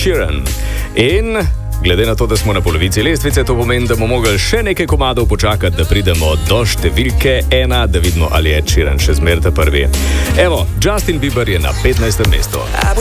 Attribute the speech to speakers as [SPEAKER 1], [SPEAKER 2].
[SPEAKER 1] Sheeran. In glede na to, da smo na polovici lestvice, to pomeni, da bomo mogli še nekaj komadov počakati, da pridemo do številke 1, da vidimo, ali je Ed Sheeran še zmeraj prvi. Evo, Justin Bieber je na 15. mestu.